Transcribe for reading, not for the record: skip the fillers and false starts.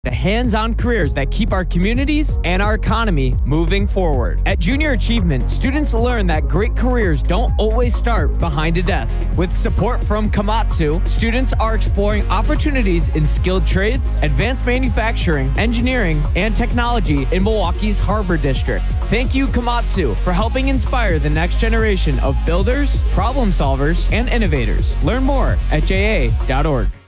The hands-on careers that keep our communities and our economy moving forward. At Junior Achievement, students learn that great careers don't always start behind a desk. With support from Komatsu, students are exploring opportunities in skilled trades, advanced manufacturing, engineering, and technology in Milwaukee's Harbor District. Thank you, Komatsu, for helping inspire the next generation of builders, problem solvers, and innovators. Learn more at ja.org.